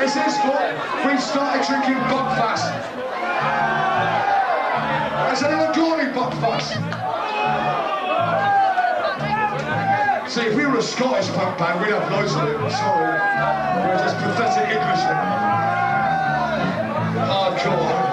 It's his fault. We started drinking Buckfast. Has anyone got any Buckfast? See, if we were a Scottish punk band, we'd have loads of it. Sorry. We're just pathetic Englishmen. Hardcore.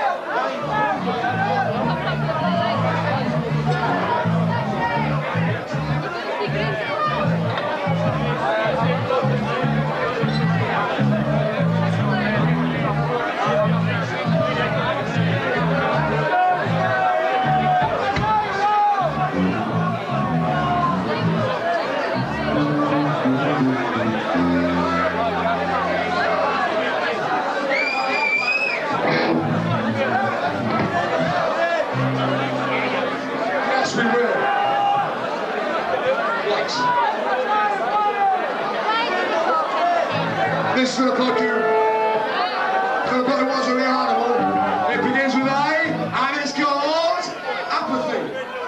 This will look like you. Look like it was a real animal. It begins with A, and it's called Apathy.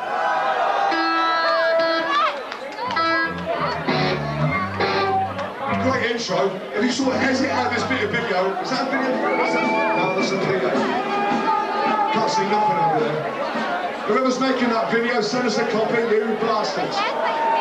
Great intro. If you sort of hesitate at this bit of video, is that a video? No, that's a video. Can't see nothing over there. Whoever's making that video, send us a copy, you bastards.